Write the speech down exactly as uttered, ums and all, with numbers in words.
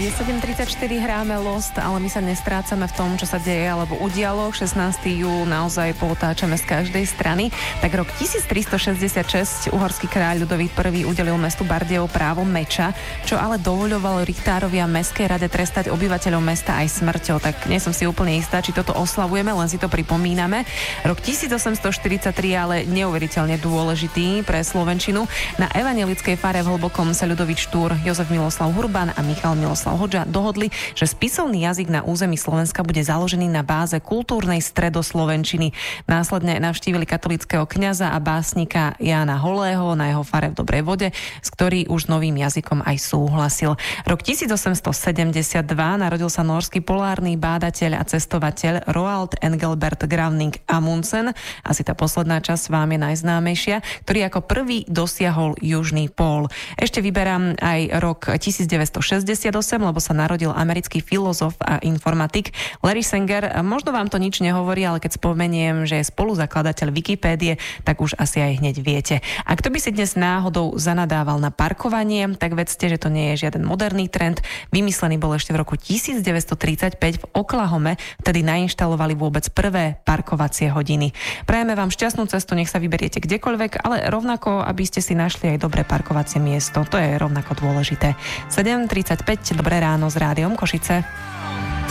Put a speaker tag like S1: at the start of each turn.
S1: Je sedem tridsaťštyri, hráme Lost, ale my sa nestrácame v tom, čo sa deje alebo udialo. šestnásteho júla naozaj pootáčame z každej strany. Tak rok tisíctristošesťdesiatšesť uhorský kráľ Ľudovít I. udelil mestu Bardejov právo meča, čo ale dovoľovalo Richtárovi a mestskej rade trestať obyvateľov mesta aj smrťou. Tak nie som si úplne istá, či toto oslavujeme, len si to pripomíname. Rok tisícosemstoštyridsaťtri ale neuveriteľne dôležitý pre slovenčinu. Na evanjelickej fare v Hlbokom sa Ľudovít Štúr, Jozef Miloslav Hurban a Michal Miloslav Hodža dohodli, že spisovný jazyk na území Slovenska bude založený na báze kultúrnej stredoslovenčiny. Následne navštívili katolického kňaza a básnika Jána Holého na jeho fare v Dobrej Vode, s ktorý už s novým jazykom aj súhlasil. Rok tisícosemstosedemdesiatdva narodil sa norský polárny bádateľ a cestovateľ Roald Engelbert Gravning Amundsen, asi tá posledná časť vám je najznámejšia, ktorý ako prvý dosiahol južný pól. Ešte vyberám aj rok tisícdeväťstošesťdesiatosem, lebo sa narodil americký filozof a informatik Larry Sanger. Možno vám to nič nehovorí, ale keď spomeniem, že je spoluzakladateľ Wikipédie, tak už asi aj hneď viete. A kto by si dnes náhodou zanadával na parkovanie, tak vedzte, že to nie je žiaden moderný trend. Vymyslený bol ešte v roku tisícdeväťstotridsaťpäť v Oklahome, vtedy nainštalovali vôbec prvé parkovacie hodiny. Prajeme vám šťastnú cestu, nech sa vyberiete kdekoľvek, ale rovnako, aby ste si našli aj dobré parkovacie miesto. To je rovnako dôležité. sedem tridsaťpäť, dobré ráno s Rádiom Košice.